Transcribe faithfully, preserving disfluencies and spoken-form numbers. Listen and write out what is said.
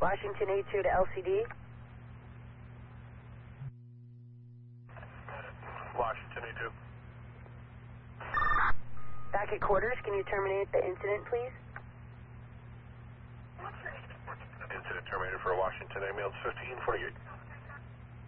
Washington A two to L C D. Washington A two. Back at quarters, can you terminate the incident, please? Incident terminated for Washington ambulance fifteen forty-eight.